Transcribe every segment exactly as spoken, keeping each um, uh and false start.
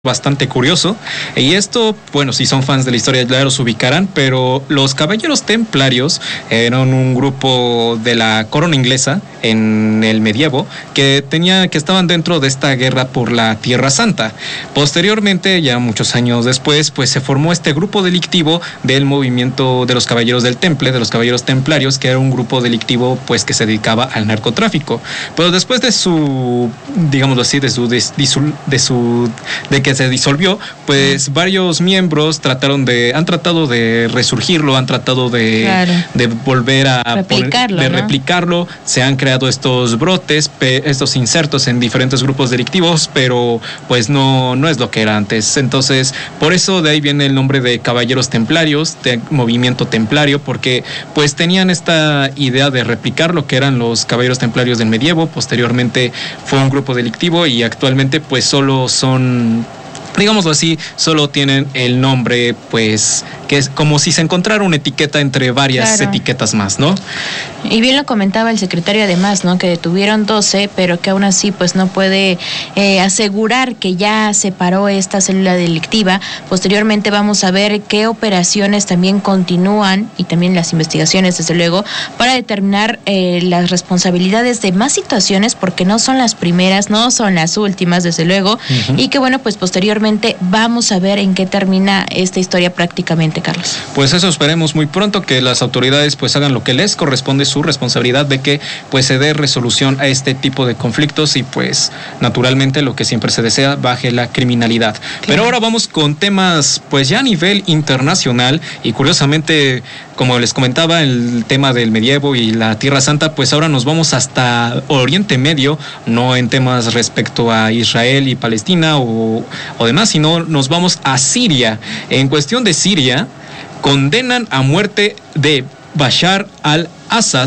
bastante curioso, y esto, bueno, si son fans de la historia ya los ubicarán, pero los Caballeros Templarios eran un grupo de la corona inglesa en el medievo que tenía, que estaban dentro de esta guerra por la Tierra Santa. Posteriormente, ya muchos años después, pues se formó este grupo delictivo del movimiento de los Caballeros del Temple, de los Caballeros Templarios, que era un grupo delictivo pues que se dedicaba al narcotráfico. Pero después de su, digámoslo así, de su de, de su de su de que se disolvió, pues varios miembros trataron de, han tratado de resurgirlo, han tratado de, claro. de volver a replicarlo, poner, de ¿no? replicarlo, se han creado estos brotes, pe, estos insertos en diferentes grupos delictivos, pero pues no, no es lo que era antes. Entonces, por eso de ahí viene el nombre de Caballeros Templarios, de movimiento templario, porque pues tenían esta idea de replicar lo que eran los Caballeros Templarios del medievo. Posteriormente fue un grupo delictivo y actualmente pues solo son, digámoslo así, solo tienen el nombre, pues, que es como si se encontrara una etiqueta entre varias claro. etiquetas más, ¿no? Y bien lo comentaba el secretario además, ¿no? Que detuvieron doce, pero que aún así pues no puede eh, asegurar que ya se paró esta célula delictiva. Posteriormente vamos a ver qué operaciones también continúan y también las investigaciones, desde luego, para determinar eh, las responsabilidades de más situaciones, porque no son las primeras, no son las últimas, desde luego, uh-huh. y que bueno, pues posteriormente vamos a ver en qué termina esta historia prácticamente, Carlos. Pues eso esperemos muy pronto, que las autoridades pues hagan lo que les corresponde, su responsabilidad de que pues se dé resolución a este tipo de conflictos y pues naturalmente lo que siempre se desea, baje la criminalidad. Claro. Pero ahora vamos con temas pues ya a nivel internacional y curiosamente, como les comentaba, el tema del medievo y la Tierra Santa, pues ahora nos vamos hasta Oriente Medio, no en temas respecto a Israel y Palestina o, o demás, sino nos vamos a Siria. En cuestión de Siria, condenan a muerte de Bashar al-Assad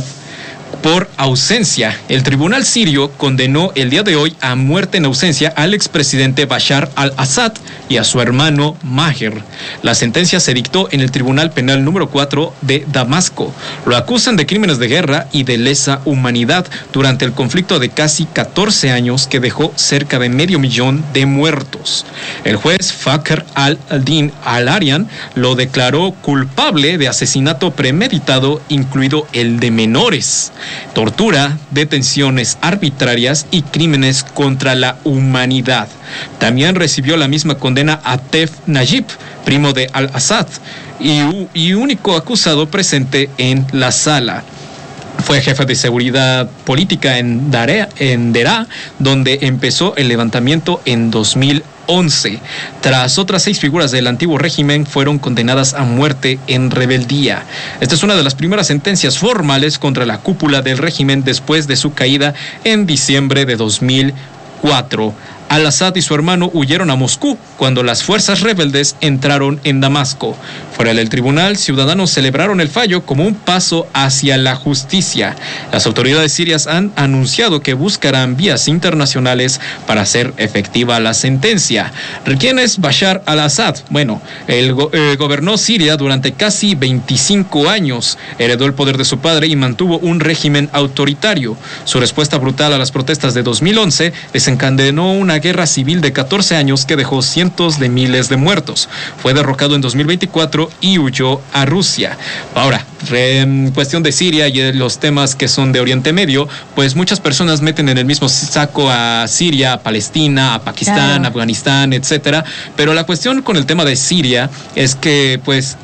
por ausencia. El tribunal sirio condenó el día de hoy a muerte en ausencia al expresidente Bashar al-Assad y a su hermano Maher. La sentencia se dictó en el Tribunal Penal número cuatro de Damasco. Lo acusan de crímenes de guerra y de lesa humanidad durante el conflicto de casi catorce años que dejó cerca de medio millón de muertos. El juez Fakhr al-Din al-Aryan lo declaró culpable de asesinato premeditado, incluido el de menores, tortura, detenciones arbitrarias y crímenes contra la humanidad. También recibió la misma condena Atef Najib, primo de al-Assad, y, y único acusado presente en la sala. Fue jefe de seguridad política en Daraa, en Daraa, donde empezó el levantamiento en dos mil once. Tras otras seis figuras del antiguo régimen fueron condenadas a muerte en rebeldía. Esta es una de las primeras sentencias formales contra la cúpula del régimen después de su caída en diciembre de dos mil cuatro. Al-Assad y su hermano huyeron a Moscú cuando las fuerzas rebeldes entraron en Damasco. Fuera del tribunal, ciudadanos celebraron el fallo como un paso hacia la justicia. Las autoridades sirias han anunciado que buscarán vías internacionales para hacer efectiva la sentencia. ¿Quién es Bashar al-Assad? Bueno, él go- eh, gobernó Siria durante casi veinticinco años, heredó el poder de su padre y mantuvo un régimen autoritario. Su respuesta brutal a las protestas de dos mil once desencadenó una guerra civil de catorce años que dejó cientos de miles de muertos. Fue derrocado en dos mil veinticuatro y huyó a Rusia. Ahora, en cuestión de Siria y de los temas que son de Oriente Medio, pues muchas personas meten en el mismo saco a Siria, a Palestina, a Pakistán, claro. Afganistán, etcétera. Pero la cuestión con el tema de Siria es que, pues,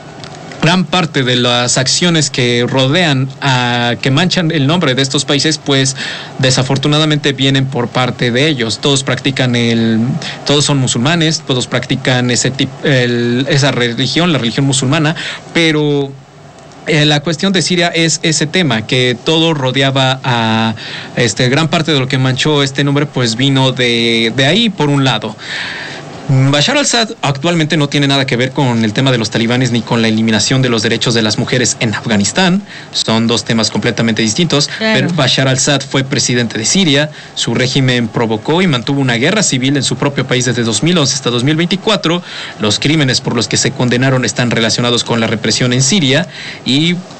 gran parte de las acciones que rodean, a, que manchan el nombre de estos países, pues desafortunadamente vienen por parte de ellos. Todos practican el, todos son musulmanes, todos practican ese tipo, el, esa religión, la religión musulmana, pero Eh, la cuestión de Siria es ese tema, que todo rodeaba a este, gran parte de lo que manchó este nombre, pues vino de, de ahí por un lado. Bashar al-Assad actualmente no tiene nada que ver con el tema de los talibanes ni con la eliminación de los derechos de las mujeres en Afganistán. Son dos temas completamente distintos. Claro. Pero Bashar al-Assad fue presidente de Siria. Su régimen provocó y mantuvo una guerra civil en su propio país desde dos mil once hasta dos mil veinticuatro. Los crímenes por los que se condenaron están relacionados con la represión en Siria y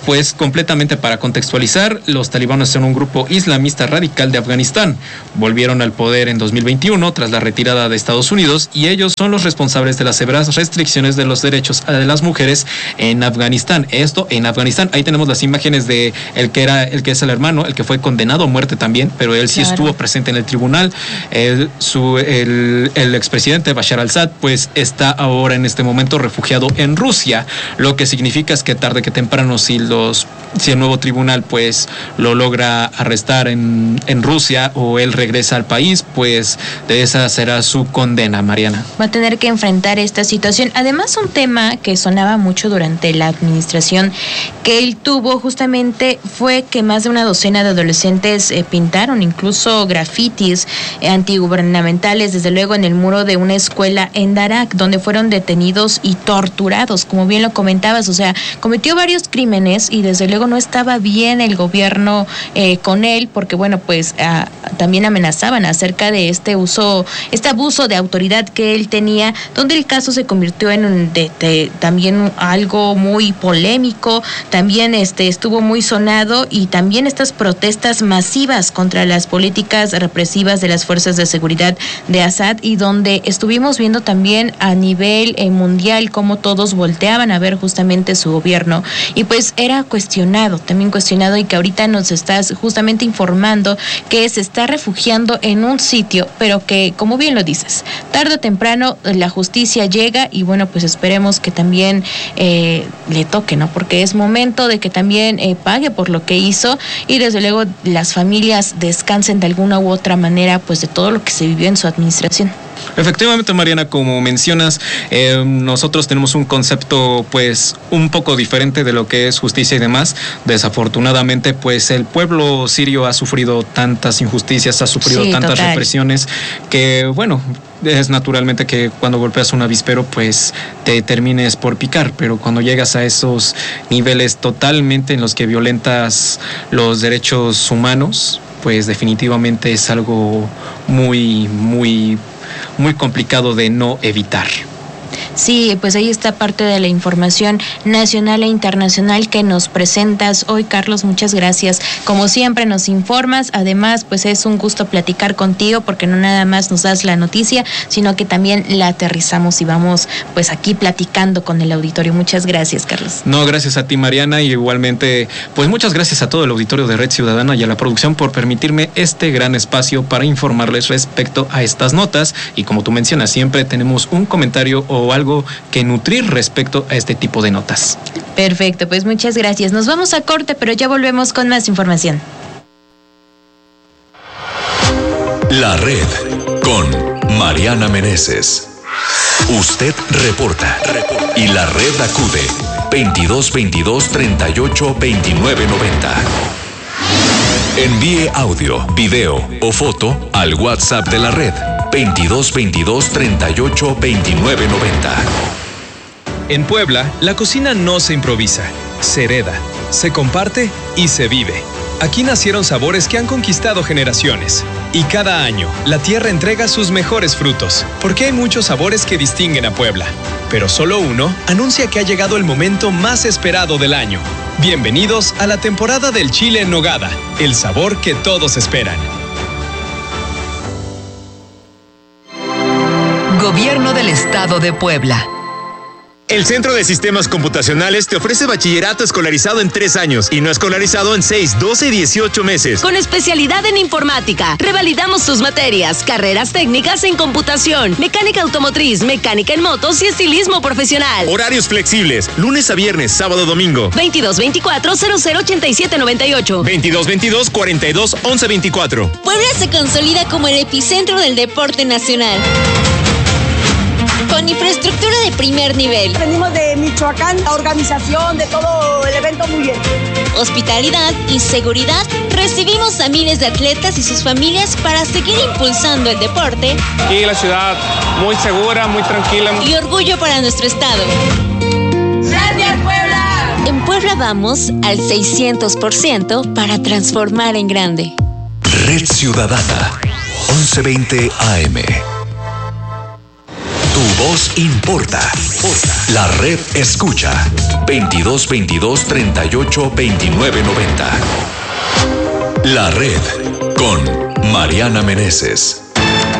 Pues completamente para contextualizar, los talibanes son un grupo islamista radical de Afganistán. Volvieron al poder en dos mil veintiuno tras la retirada de Estados Unidos y ellos son los responsables de las severas restricciones de los derechos de las mujeres en Afganistán. Esto en Afganistán. Ahí tenemos las imágenes de el que era el que es el hermano, el que fue condenado a muerte también, pero él sí claro. estuvo presente en el tribunal. El, su, el, el expresidente Bashar al-Assad pues está ahora en este momento refugiado en Rusia, lo que significa es que tarde que temprano si los si el nuevo tribunal pues lo logra arrestar en, en Rusia o él regresa al país, pues de esa será su condena, Mariana. Va a tener que enfrentar esta situación. Además, un tema que sonaba mucho durante la administración que él tuvo justamente fue que más de una docena de adolescentes eh, pintaron incluso grafitis eh, antigubernamentales, desde luego en el muro de una escuela en Darak, donde fueron detenidos y torturados, como bien lo comentabas. O sea, cometió varios crímenes y desde luego no estaba bien el gobierno eh, con él, porque bueno, pues ah, también amenazaban acerca de este uso, este abuso de autoridad que él tenía, donde el caso se convirtió en un, de, de, también algo muy polémico, también este estuvo muy sonado, y también estas protestas masivas contra las políticas represivas de las fuerzas de seguridad de Assad, y donde estuvimos viendo también a nivel eh, mundial cómo todos volteaban a ver justamente su gobierno, y pues era cuestionado, también cuestionado, y que ahorita nos estás justamente informando que se está refugiando en un sitio, pero que, como bien lo dices, tarde o temprano la justicia llega, y bueno, pues esperemos que también eh, le toque, ¿no? Porque es momento de que también eh, pague por lo que hizo, y desde luego las familias descansen de alguna u otra manera pues de todo lo que se vivió en su administración. Efectivamente, Mariana, como mencionas, eh, nosotros tenemos un concepto pues un poco diferente de lo que es justicia y demás. Desafortunadamente, pues el pueblo sirio ha sufrido tantas injusticias, ha sufrido sí, tantas total. represiones, que bueno, es naturalmente que cuando golpeas un avispero pues te termines por picar, pero cuando llegas a esos niveles totalmente en los que violentas los derechos humanos, pues definitivamente es algo muy, muy muy complicado de no evitar. Sí, pues ahí está parte de la información nacional e internacional que nos presentas hoy, Carlos. Muchas gracias. Como siempre nos informas. Además, pues es un gusto platicar contigo, porque no nada más nos das la noticia, sino que también la aterrizamos y vamos pues aquí platicando con el auditorio. Muchas gracias, Carlos. No, gracias a ti, Mariana, y igualmente pues muchas gracias a todo el auditorio de Red Ciudadana y a la producción por permitirme este gran espacio para informarles respecto a estas notas. Y como tú mencionas, siempre tenemos un comentario o algo que nutrir respecto a este tipo de notas. Perfecto, pues muchas gracias. Nos vamos a corte, pero ya volvemos con más información. La Red con Mariana Meneses. Usted reporta y la red acude veintidós veintidós treinta y ocho veintinueve noventa. Envíe audio, video o foto al WhatsApp de la red veintidós veintidós treinta y ocho veintinueve noventa. En Puebla, la cocina no se improvisa, se hereda, se comparte y se vive. Aquí nacieron sabores que han conquistado generaciones. Y cada año, la tierra entrega sus mejores frutos, porque hay muchos sabores que distinguen a Puebla. Pero solo uno anuncia que ha llegado el momento más esperado del año. Bienvenidos a la temporada del chile en nogada, el sabor que todos esperan. Gobierno del Estado de Puebla. El Centro de Sistemas Computacionales te ofrece bachillerato escolarizado en tres años y no escolarizado en seis, doce y dieciocho meses. Con especialidad en informática, revalidamos tus materias, carreras técnicas en computación, mecánica automotriz, mecánica en motos y estilismo profesional. Horarios flexibles, lunes a viernes, sábado, domingo. veintidós veinticuatro cero cero ochenta y siete noventa y ocho. veintidós veintidós cuarenta y dos once veinticuatro. Puebla se consolida como el epicentro del deporte nacional, con infraestructura de primer nivel. Venimos de Michoacán, la organización de todo el evento muy bien. Hospitalidad y seguridad. Recibimos a miles de atletas y sus familias para seguir impulsando el deporte. Y la ciudad muy segura, muy tranquila. Y orgullo para nuestro estado. ¡Gracias, Puebla! En Puebla vamos al seiscientos por ciento para transformar en grande. Red Ciudadana, once veinte A M. Tu voz importa. La red escucha. veintidós veintidós treinta y ocho veintinueve noventa. La red con Mariana Meneses.